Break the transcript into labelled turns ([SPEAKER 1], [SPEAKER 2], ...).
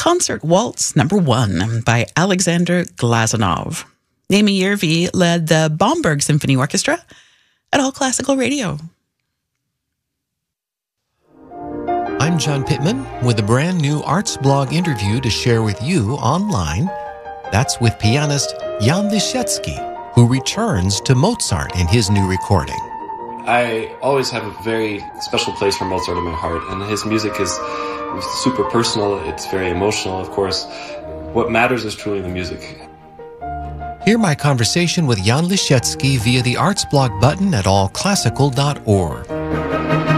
[SPEAKER 1] Concert Waltz No. 1 by Alexander Glazunov. Naomi Yervi led the Bomberg Symphony Orchestra at All Classical Radio.
[SPEAKER 2] I'm John Pittman with a brand new Arts Blog interview to share with you online. That's with pianist Jan Lisiecki, who returns to Mozart in his new recording.
[SPEAKER 3] I always have a very special place for Mozart in my heart, and his music is super personal. It's very emotional, of course. What matters is truly the music.
[SPEAKER 2] Hear my conversation with Jan Lisiecki via the Arts Blog button at allclassical.org.